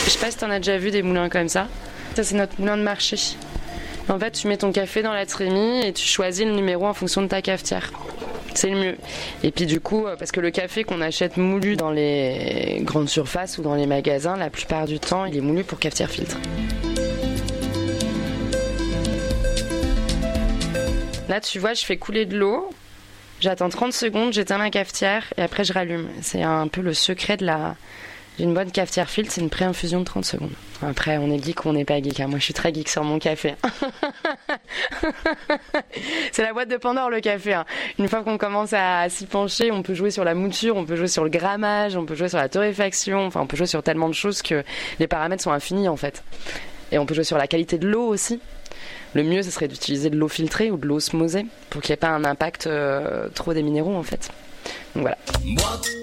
Je sais pas si t'en as déjà vu des moulins comme ça. Ça, c'est notre moulin de marché. En fait, tu mets ton café dans la trémie et tu choisis le numéro en fonction de ta cafetière. C'est le mieux. Et puis du coup, parce que le café qu'on achète moulu dans les grandes surfaces ou dans les magasins, la plupart du temps, il est moulu pour cafetière filtre. Là, tu vois, je fais couler de l'eau. J'attends 30 secondes, j'éteins la cafetière et après je rallume. C'est un peu le secret d'une bonne cafetière filtre, c'est une pré-infusion de 30 secondes. Après, on est geek ou on n'est pas geek. Moi, je suis très geek sur mon café. C'est la boîte de Pandore, le café. Une fois qu'on commence à s'y pencher, on peut jouer sur la mouture, on peut jouer sur le grammage, on peut jouer sur la torréfaction. Enfin, on peut jouer sur tellement de choses que les paramètres sont infinis, en fait. Et on peut jouer sur la qualité de l'eau aussi. Le mieux, ce serait d'utiliser de l'eau filtrée ou de l'eau osmosée pour qu'il n'y ait pas un impact trop des minéraux, en fait. Donc voilà.